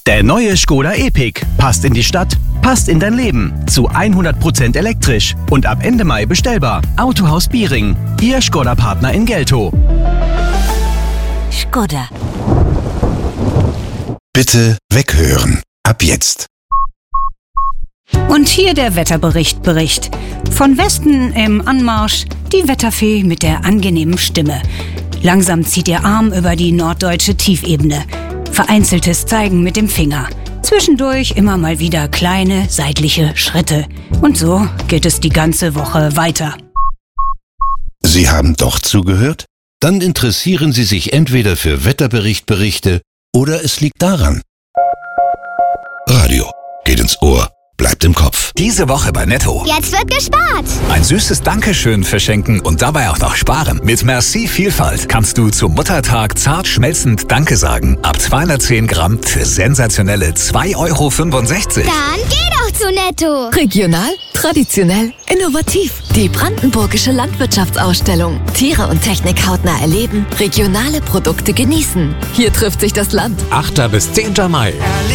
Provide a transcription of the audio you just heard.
Der neue Škoda Epiq passt in die Stadt, passt in dein Leben. Zu 100% elektrisch und ab Ende Mai bestellbar. Autohaus Biering, Ihr Škoda-Partner in Geltow. Škoda. Bitte weghören. Ab jetzt. Und hier der Wetterbericht. Von Westen im Anmarsch die Wetterfee mit der angenehmen Stimme. Langsam zieht ihr Arm über die norddeutsche Tiefebene. Vereinzeltes Zeigen mit dem Finger. Zwischendurch immer mal wieder kleine seitliche Schritte. Und so geht es die ganze Woche weiter. Sie haben doch zugehört? Dann interessieren Sie sich entweder für Wetterberichte oder es liegt daran. Radio geht ins Ohr, bleibt im Kopf. Diese Woche bei Netto. Jetzt wird gespart. Ein süßes Dankeschön verschenken und dabei auch noch sparen. Mit Merci Vielfalt kannst du zum Muttertag zart schmelzend Danke sagen. Ab 210 Gramm für sensationelle 2,65 €. Dann geh doch zu Netto. Regional, traditionell, innovativ. Die Brandenburgische Landwirtschaftsausstellung. Tiere und Technik hautnah erleben, regionale Produkte genießen. Hier trifft sich das Land. 8. bis 10. Mai.